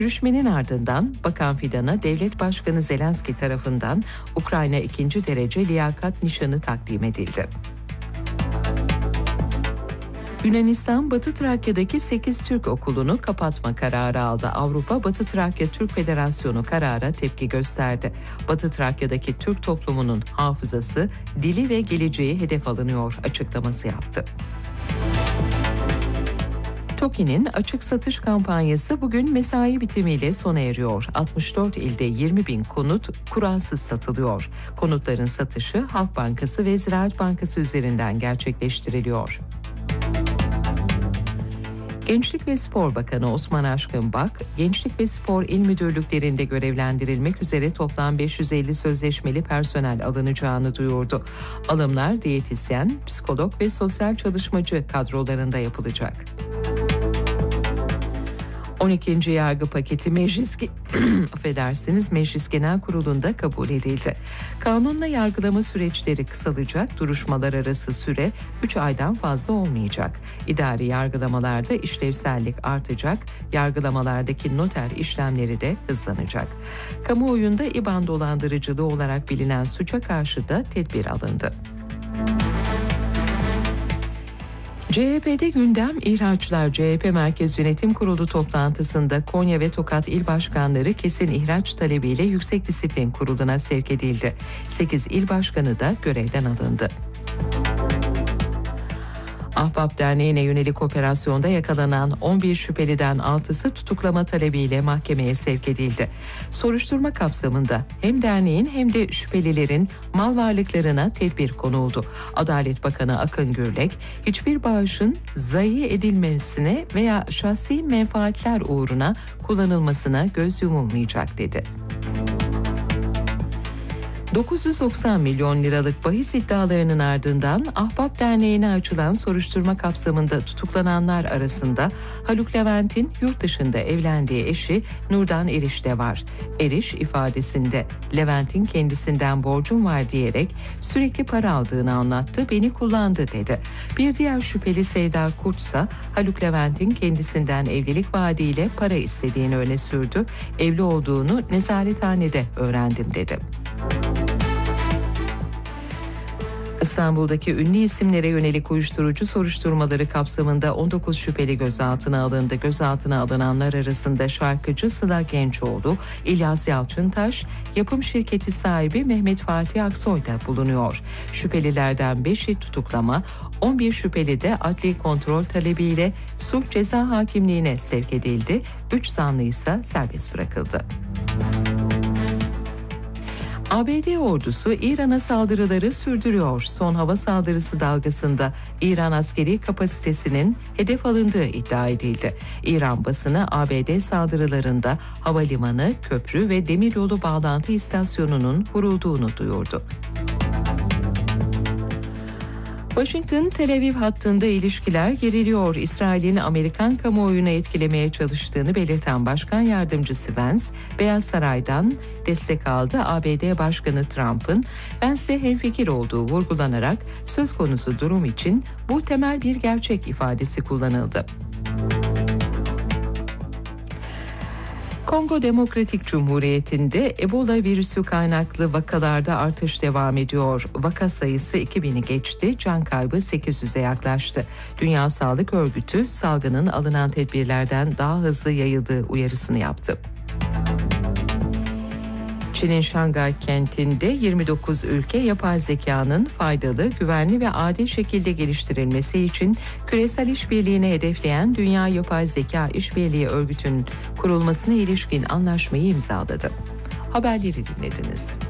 Görüşmenin ardından Bakan Fidan'a Devlet Başkanı Zelenski tarafından Ukrayna 2. derece liyakat nişanı takdim edildi. Yunanistan, Batı Trakya'daki 8 Türk okulunu kapatma kararı aldı. Avrupa Batı Trakya Türk Federasyonu karara tepki gösterdi. Batı Trakya'daki Türk toplumunun hafızası, dili ve geleceği hedef alınıyor açıklaması yaptı. TOKİ'nin açık satış kampanyası bugün mesai bitimiyle sona eriyor. 64 ilde 20.000 konut kuralsız satılıyor. Konutların satışı Halk Bankası ve Ziraat Bankası üzerinden gerçekleştiriliyor. Gençlik ve Spor Bakanı Osman Aşkın Bak, Gençlik ve Spor İl Müdürlüklerinde görevlendirilmek üzere toplam 550 sözleşmeli personel alınacağını duyurdu. Alımlar diyetisyen, psikolog ve sosyal çalışmacı kadrolarında yapılacak. 12. yargı paketi Meclis Genel Kurulu'nda kabul edildi. Kanunla yargılama süreçleri kısalacak, duruşmalar arası süre 3 aydan fazla olmayacak. İdari yargılamalarda işlevsellik artacak, yargılamalardaki noter işlemleri de hızlanacak. Kamuoyunda İBAN dolandırıcılığı olarak bilinen suça karşı da tedbir alındı. CHP'de gündem ihraçlar. CHP Merkez Yönetim Kurulu toplantısında Konya ve Tokat İl Başkanları kesin ihraç talebiyle Yüksek Disiplin Kurulu'na sevk edildi. 8 il başkanı da görevden alındı. Ahbap Derneği'ne yönelik operasyonda yakalanan 11 şüpheliden 6'sı tutuklama talebiyle mahkemeye sevk edildi. Soruşturma kapsamında hem derneğin hem de şüphelilerin mal varlıklarına tedbir konuldu. Adalet Bakanı Akın Gürlek, hiçbir bağışın zayi edilmesine veya şahsi menfaatler uğruna kullanılmasına göz yumulmayacak dedi. 990 milyon liralık bahis iddialarının ardından Ahbap Derneği'ne açılan soruşturma kapsamında tutuklananlar arasında Haluk Levent'in yurt dışında evlendiği eşi Nurdan Eriş de var. Eriş ifadesinde Levent'in kendisinden borcum var diyerek sürekli para aldığını anlattı, beni kullandı dedi. Bir diğer şüpheli Sevda Kurt ise Haluk Levent'in kendisinden evlilik vaadiyle para istediğini öne sürdü. Evli olduğunu nezarethanede öğrendim dedi. İstanbul'daki ünlü isimlere yönelik uyuşturucu soruşturmaları kapsamında 19 şüpheli gözaltına alındı. Gözaltına alınanlar arasında şarkıcı Sıla Gençoğlu, İlyas Yalçıntaş, yapım şirketi sahibi Mehmet Fatih Aksoy da bulunuyor. Şüphelilerden 5'i tutuklama, 11 şüpheli de adli kontrol talebiyle sulh ceza hakimliğine sevk edildi. 3 zanlı ise serbest bırakıldı. ABD ordusu İran'a saldırıları sürdürüyor. Son hava saldırısı dalgasında İran askeri kapasitesinin hedef alındığı iddia edildi. İran basını ABD saldırılarında havalimanı, köprü ve demiryolu bağlantı istasyonunun vurulduğunu duyurdu. Washington-Tel Aviv hattında ilişkiler geriliyor. İsrail'in Amerikan kamuoyunu etkilemeye çalıştığını belirten Başkan Yardımcısı Vance, Beyaz Saray'dan destek aldı. ABD Başkanı Trump'ın Vance'le hemfikir olduğu vurgulanarak söz konusu durum için bu temel bir gerçek ifadesi kullanıldı. Kongo Demokratik Cumhuriyeti'nde Ebola virüsü kaynaklı vakalarda artış devam ediyor. Vaka sayısı 2000'i geçti, can kaybı 800'e yaklaştı. Dünya Sağlık Örgütü salgının alınan tedbirlerden daha hızlı yayıldığı uyarısını yaptı. Çin'in Şangay kentinde 29 ülke yapay zekanın faydalı, güvenli ve adil şekilde geliştirilmesi için küresel işbirliğini hedefleyen Dünya Yapay Zeka İşbirliği Örgütü'nün kurulmasına ilişkin anlaşmayı imzaladı. Haberleri dinlediniz.